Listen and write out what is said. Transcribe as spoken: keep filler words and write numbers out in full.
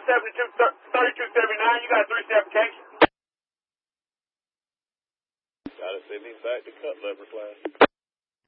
seventy-two, thirty-two seventy-nine. You got a three step application. Gotta send him back to cut lever class.